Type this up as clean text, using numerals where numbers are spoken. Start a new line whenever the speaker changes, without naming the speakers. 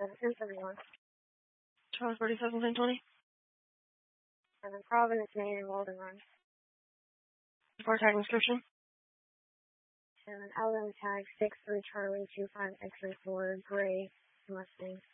1071.
Charles 3720.
And then Providence, Maine, and Walden Run.
Car tag description.
And then Alabama tag 63 Charlie 25 X-ray 4 gray Mustang.